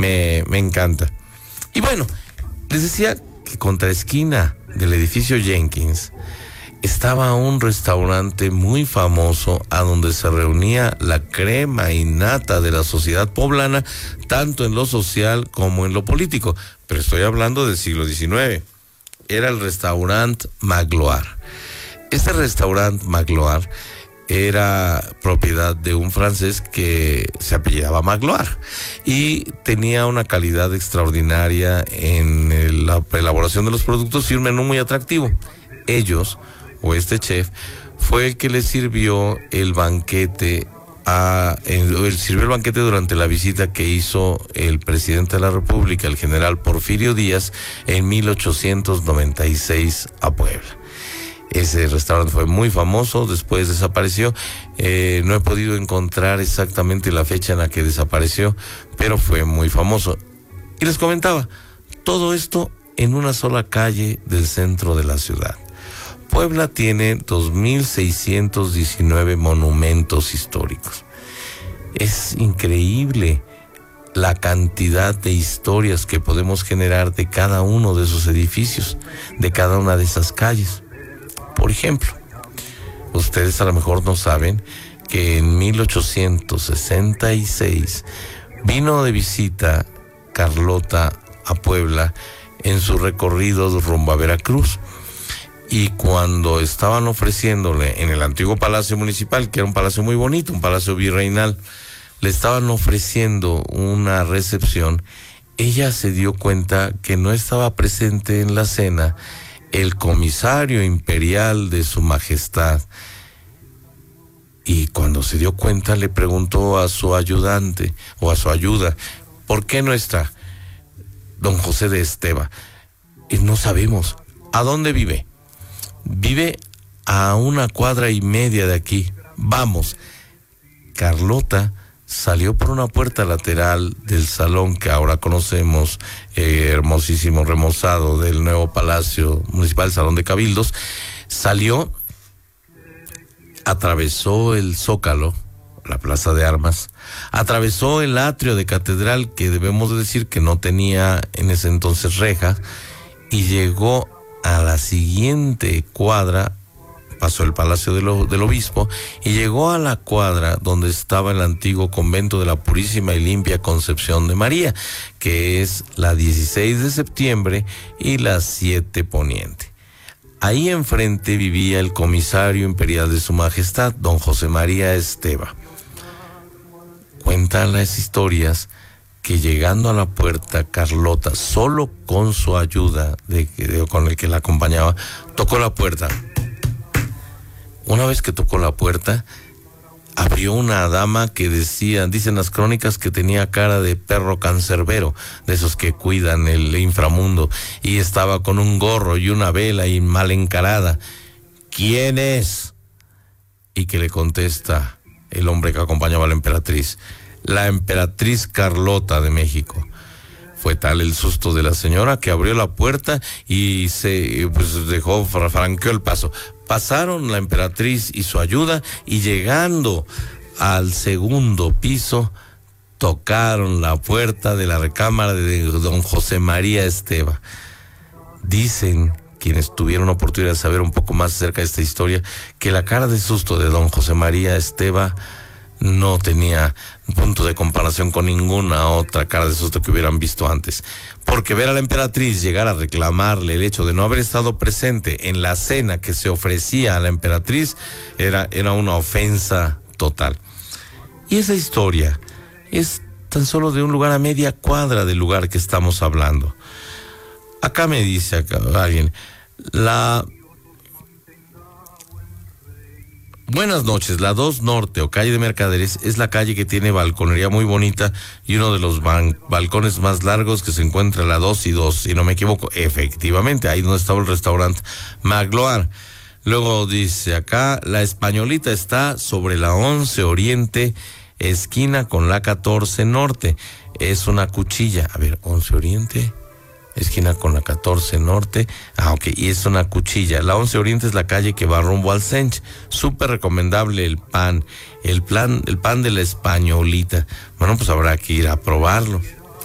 me encanta. Y bueno, les decía que contra esquina del edificio Jenkins estaba un restaurante muy famoso a donde se reunía la crema innata de la sociedad poblana, tanto en lo social como en lo político. Pero estoy hablando del siglo XIX. Era el restaurante Magloire. Este restaurante Magloire era propiedad de un francés que se apellidaba Magloire y tenía una calidad extraordinaria en la elaboración de los productos y un menú muy atractivo. Ellos, o este chef, fue el que le sirvió el banquete durante la visita que hizo el presidente de la República, el general Porfirio Díaz, en 1896 a Puebla. Ese restaurante fue muy famoso, después desapareció. No he podido encontrar exactamente la fecha en la que desapareció, pero fue muy famoso. Y les comentaba, todo esto en una sola calle del centro de la ciudad. Puebla tiene 2.619 monumentos históricos. Es increíble la cantidad de historias que podemos generar de cada uno de esos edificios, de cada una de esas calles. Por ejemplo, ustedes a lo mejor no saben que en 1866 vino de visita Carlota a Puebla en su recorrido rumbo a Veracruz. Y cuando estaban ofreciéndole en el antiguo Palacio Municipal, que era un palacio muy bonito, un palacio virreinal, le estaban ofreciendo una recepción, ella se dio cuenta que no estaba presente en la cena el comisario imperial de su majestad. Y cuando se dio cuenta le preguntó a su ayudante o a su ayuda, ¿por qué no está don José de Esteva? Y no sabemos. ¿A dónde vive? Vive a 1,5 cuadras de aquí. Vamos. Carlota salió por una puerta lateral del salón que ahora conocemos, hermosísimo remozado del nuevo Palacio Municipal, Salón de Cabildos. Salió, atravesó el Zócalo, la Plaza de Armas, atravesó el atrio de Catedral, que debemos de decir que no tenía en ese entonces reja, y llegó a la siguiente cuadra, pasó el Palacio del Obispo y llegó a la cuadra donde estaba el antiguo convento de la Purísima y Limpia Concepción de María, que es la 16 de septiembre y la 7 Poniente. Ahí enfrente vivía el comisario imperial de su majestad, don José María Esteva. Cuentan las historias que llegando a la puerta, Carlota, solo con su ayuda, con el que la acompañaba, tocó la puerta. Una vez que tocó la puerta, abrió una dama que dicen las crónicas que tenía cara de perro cancerbero, de esos que cuidan el inframundo, y estaba con un gorro y una vela y mal encarada. ¿Quién es? Y que le contesta el hombre que acompañaba a la emperatriz: la emperatriz Carlota de México. Fue tal el susto de la señora que abrió la puerta y franqueó el paso. Pasaron la emperatriz y su ayuda, y llegando al segundo piso, tocaron la puerta de la recámara de don José María Esteva. Dicen quienes tuvieron oportunidad de saber un poco más acerca de esta historia, que la cara de susto de don José María Esteva no tenía punto de comparación con ninguna otra cara de susto que hubieran visto antes, porque ver a la emperatriz llegar a reclamarle el hecho de no haber estado presente en la cena que se ofrecía a la emperatriz era una ofensa total. Y esa historia es tan solo de un lugar a media cuadra del lugar que estamos hablando. Acá me dice alguien, buenas noches, la 2 Norte o calle de Mercaderes es la calle que tiene balconería muy bonita y uno de los balcones más largos que se encuentra en la 2 y 2, si no me equivoco. Efectivamente, ahí donde estaba el restaurante Magloire. Luego dice acá, la Españolita está sobre la 11 Oriente, esquina con la 14 Norte. Es una cuchilla. A ver, 11 Oriente, esquina con la 14 Norte. Ok, y es una cuchilla. La 11 Oriente es la calle que va rumbo al Sench. Súper recomendable el pan de la Españolita. Bueno, pues habrá que ir a probarlo.